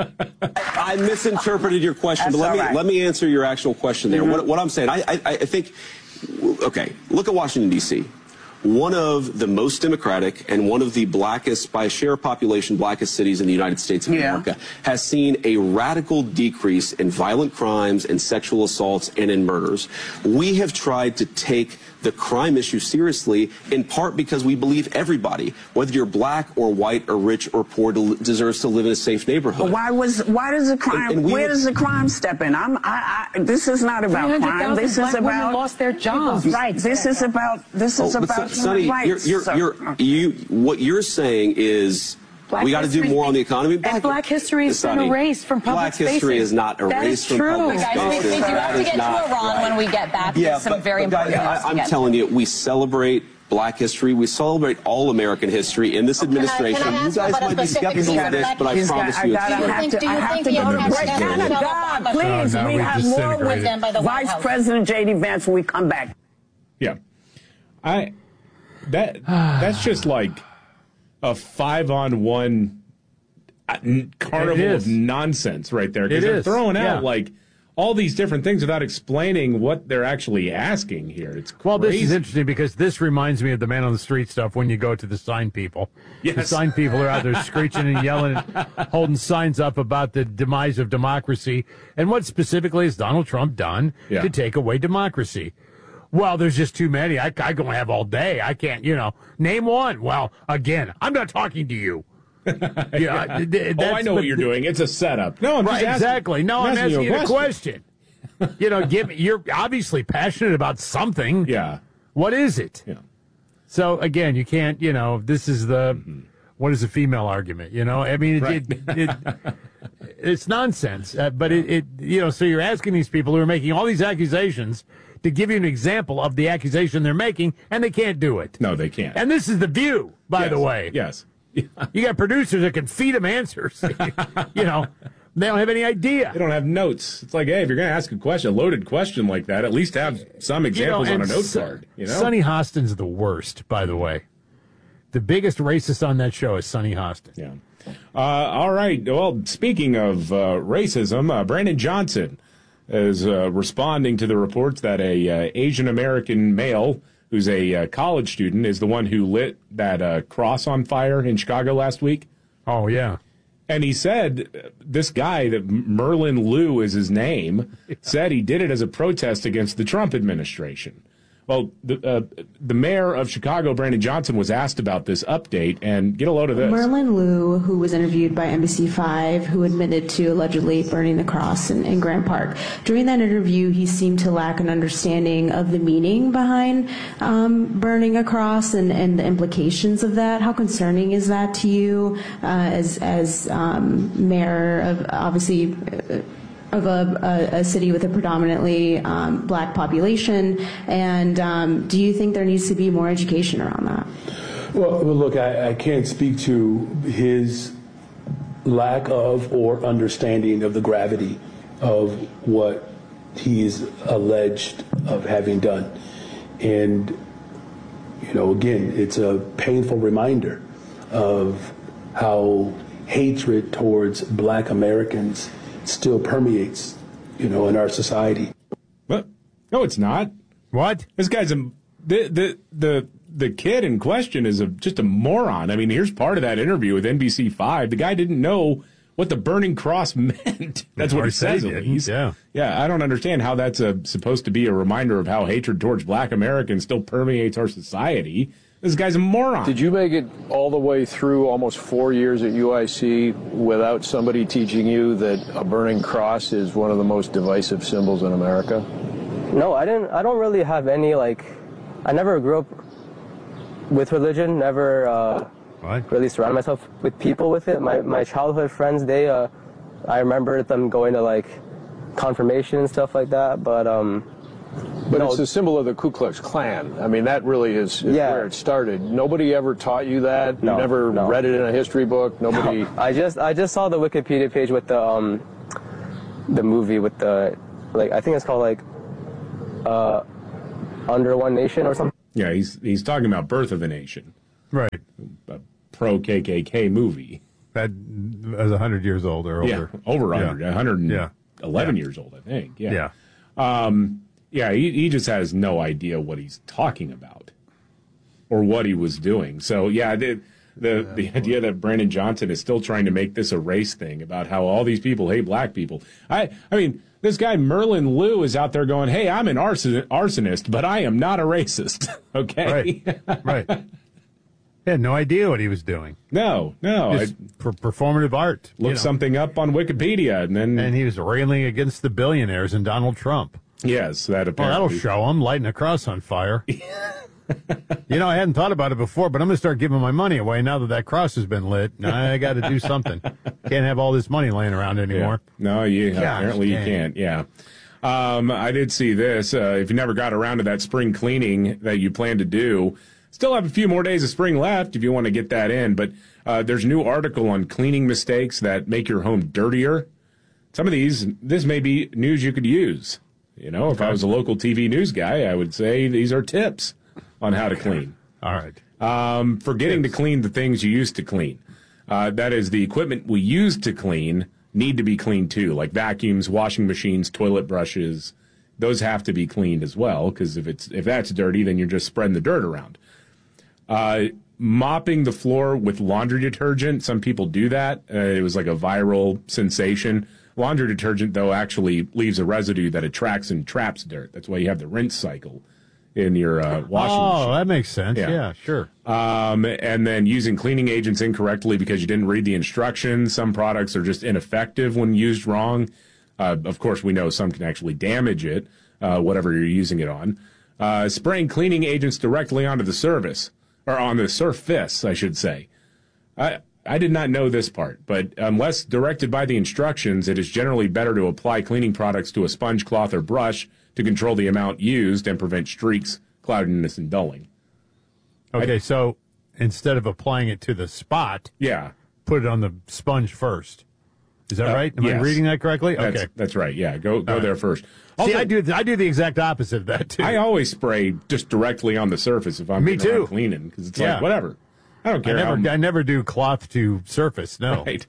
I misinterpreted your question, That's but let me right. let me answer your actual question there. Mm-hmm. What, what I'm saying, I, I I think, okay, look at Washington D C One of the most democratic and one of the blackest, by share of population, blackest cities in the United States of yeah. America has seen a radical decrease in violent crimes and sexual assaults and in murders. We have tried to take the crime issue seriously, in part because we believe everybody, whether you're black or white or rich or poor, deserves to live in a safe neighborhood. But why was why does the crime? And, and where were, does the crime step in? I'm. I, I, this is not about crime. This is about lost their jobs. Right. This is about. This is oh, about but Sonny, human rights. You're, you're, you're, you, what you're saying is. Black we got to do more on the economy. Black, and black history has been erased from public Black spaces. history is not erased from true. public Guys, spaces. we, we do have to get to Iran right. when we get back. Yeah, There's some but, very but important guys, news to I, I'm get telling to. you, we celebrate black history. We celebrate all American history in this administration. Can I, can I you guys might be skeptical of this, but I promise got, you I it's gotta true. have to, Do you I have think to the go to American break. Senate Kind of will God, not- please. No, no, we we have more with disintegrated. Them by the White Vice House. President J D Vance when we come back. Yeah. I that that's just like a five on one carnival of nonsense right there, because they're is. throwing out yeah. like all these different things without explaining what they're actually asking here. It's crazy. Well, this is interesting because this reminds me of the man on the street stuff when you go to the sign people. Yes. The sign people are out there screeching and yelling and holding signs up about the demise of democracy. And what specifically has Donald Trump done yeah. to take away democracy? Well, there's just too many. I, I go and have all day. I can't, you know, name one. Well, again, I'm not talking to you. yeah, th- oh, I know what you're doing. It's a setup. No, I'm right, just asking, exactly. No, I'm, I'm asking, asking you a question. question. you know, give you're obviously passionate about something. Yeah. What is it? Yeah. So again, you can't. You know, this is the mm-hmm. what is the female argument? You know, I mean, it, right. it, it, it, it's nonsense. Uh, but it, it, you know, so you're asking these people who are making all these accusations to give you an example of the accusation they're making, and they can't do it. No, they can't. And this is The View, by yes. the way. Yes. You got producers that can feed them answers. You know, they don't have any idea. They don't have notes. It's like, hey, if you're going to ask a question, a loaded question like that, at least have some examples you know, on a note so, card. You know, Sonny Hostin's the worst, by the way. The biggest racist on that show is Sonny Hostin. Yeah. Uh, all right. Well, speaking of uh, racism, uh, Brandon Johnson is uh, responding to the reports that a uh, Asian American male who's a uh, college student is the one who lit that uh, cross on fire in Chicago last week. Oh, yeah. And he said, uh, this guy, that Merlin Liu is his name, yeah. said he did it as a protest against the Trump administration. Well, the, uh, the mayor of Chicago, Brandon Johnson, was asked about this update, and get a load of this. Merlin Liu, who was interviewed by N B C five, who admitted to allegedly burning the cross in, in Grant Park. During that interview, he seemed to lack an understanding of the meaning behind um, burning a cross and, and the implications of that. How concerning is that to you uh, as, as um, mayor of, obviously, uh, of a, a, a city with a predominantly um, black population, and um, do you think there needs to be more education around that? Well, well look, I, I can't speak to his lack of or understanding of the gravity of what he's alleged of having done. And, you know, again, it's a painful reminder of how hatred towards black Americans still permeates, you know, in our society. What? No, it's not. What? This guy's a the the the the kid in question is a just a moron. I mean, here's part of that interview with N B C five. The guy didn't know what the burning cross meant. That's what he says. At least. Yeah. Yeah. I don't understand how that's a, supposed to be a reminder of how hatred towards black Americans still permeates our society. This guy's a moron. Did you make it all the way through almost four years at U I C without somebody teaching you that a burning cross is one of the most divisive symbols in America? No, I didn't. I don't really have any, like, I never grew up with religion, never uh, really surrounded myself with people with it. My, my childhood friends, they, uh, I remember them going to, like, confirmation and stuff like that, but, um... But no. it's a symbol of the Ku Klux Klan. I mean, that really is, is Yeah. where it started. Nobody ever taught you that? No, You never no. read it in a history book? Nobody... No. I just, I just saw the Wikipedia page with the, um, the movie with the, like, I think it's called, like, uh, Under One Nation or something. Yeah, he's he's talking about Birth of a Nation. Right. A pro-K K K movie. That was one hundred years old or older. Yeah, over one hundred. Yeah. one hundred eleven Yeah. years old, I think. Yeah. Yeah. Um, yeah, he, he just has no idea what he's talking about or what he was doing. So, yeah, the, the, the idea that Brandon Johnson is still trying to make this a race thing about how all these people hate black people. I, I mean, this guy Merlin Liu is out there going, hey, I'm an arson- arsonist, but I am not a racist. Okay? Right. Right. He had no idea what he was doing. No, no. Just I per- performative art. looked you know. something up on Wikipedia, and then... And he was railing against the billionaires and Donald Trump. Yes, that Well, apparently... that'll show him, lighting a cross on fire. You know, I hadn't thought about it before, but I'm going to start giving my money away now that that cross has been lit. Now I got to do something. Can't have all this money laying around anymore. Yeah. No, you Gosh, apparently dang. you can't. Yeah. Um, I did see this. Uh, if you never got around to that spring cleaning that you plan to do, still have a few more days of spring left if you want to get that in. But uh, there's a new article on cleaning mistakes that make your home dirtier. Some of these, this may be news you could use. You know, if I was a local T V news guy, I would say these are tips on how to clean. All right. Um, forgetting to clean the things you used to clean. Uh, that is, the equipment we used to clean need to be cleaned too, like vacuums, washing machines, toilet brushes. Those have to be cleaned as well, because if it's if that's dirty, then you're just spreading the dirt around. Uh, mopping the floor with laundry detergent. Some people do that. Uh, it was like a viral sensation. Laundry detergent, though, actually leaves a residue that attracts and traps dirt. That's why you have the rinse cycle in your uh, washing oh, machine. Oh, that makes sense. Yeah. Yeah, sure. Um, and then using cleaning agents incorrectly because you didn't read the instructions. Some products are just ineffective when used wrong. Uh, of course, we know some can actually damage it, uh, whatever you're using it on. Uh, spraying cleaning agents directly onto the surface, or on the surface, I should say. I I did not know this part, but unless directed by the instructions, it is generally better to apply cleaning products to a sponge, cloth, or brush to control the amount used and prevent streaks, cloudiness, and dulling. Okay, I, so instead of applying it to the spot, yeah, put it on the sponge first. Is that uh, right? Am yes. I reading that correctly? That's, okay, that's right. Yeah, go go All there right. first. Also, See, I do I do the exact opposite of that too. I always spray just directly on the surface if I'm Me too. cleaning because it's yeah. like whatever. I don't care. I never how I never do cloth to surface. No. Right.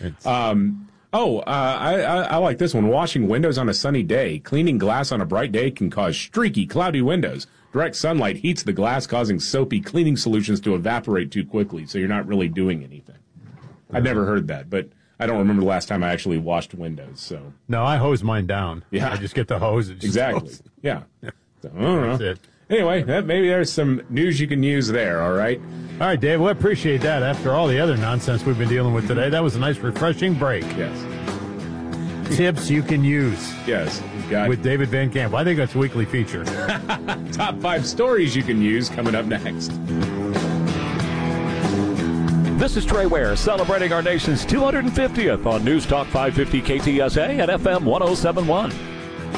Um, oh, uh, I, I I like this one. Washing windows on a sunny day. Cleaning glass on a bright day can cause streaky, cloudy windows. Direct sunlight heats the glass, causing soapy cleaning solutions to evaporate too quickly, so you're not really doing anything. I'd never heard that, but I don't remember the last time I actually washed windows. So no, I hose mine down. Yeah, I just get the hose. And just exactly. Hose. Yeah. So, I don't know. That's it. Anyway, that, maybe there's some news you can use there. All right. All right, Dave. Well, I appreciate that. After all the other nonsense we've been dealing with today, that was a nice, refreshing break. Yes. Tips you can use. Yes. We've got with David Van Camp. I think that's a weekly feature. Top five stories you can use coming up next. This is Trey Ware celebrating our nation's two hundred fiftieth on News Talk five fifty K T S A and F M one oh seven point one.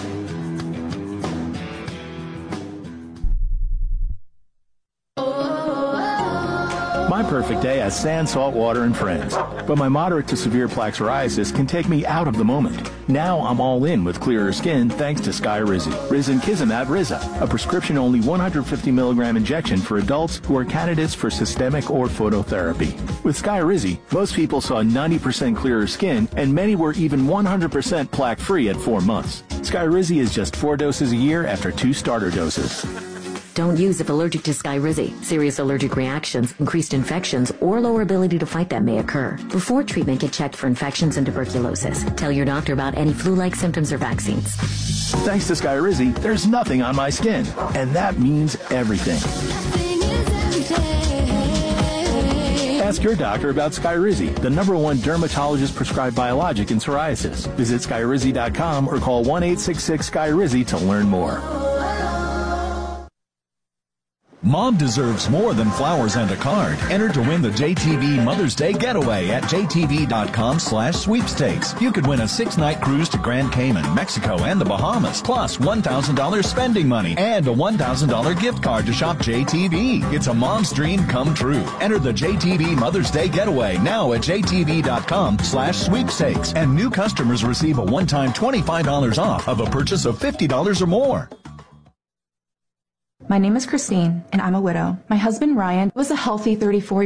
My perfect day has sand, salt water, and friends. But my moderate to severe plaque psoriasis can take me out of the moment. Now I'm all in with clearer skin thanks to Skyrizi. Risankizumab Riza, a prescription-only one hundred fifty milligram injection for adults who are candidates for systemic or phototherapy. With Skyrizi, most people saw ninety percent clearer skin, and many were even one hundred percent plaque-free at four months. Skyrizi is just four doses a year after two starter doses. Don't use if allergic to Skyrizi. Serious allergic reactions, increased infections, or lower ability to fight them may occur. Before treatment, get checked for infections and tuberculosis. Tell your doctor about any flu-like symptoms or vaccines. Thanks to Skyrizi, there's nothing on my skin, and that means everything. Nothing is everything. Ask your doctor about Skyrizi, the number one dermatologist-prescribed biologic in psoriasis. Visit Skyrizi dot com or call one eight six six Skyrizi to learn more. Mom deserves more than flowers and a card. Enter to win the J T V Mother's Day Getaway at J T V dot com slash sweepstakes. You could win a six-night cruise to Grand Cayman, Mexico, and the Bahamas, plus one thousand dollars spending money and a one thousand dollars gift card to shop J T V. It's a mom's dream come true. Enter the J T V Mother's Day Getaway now at J T V dot com slash sweepstakes. And new customers receive a one-time twenty-five dollars off of a purchase of fifty dollars or more. My name is Christine, and I'm a widow. My husband, Ryan, was a healthy thirty-four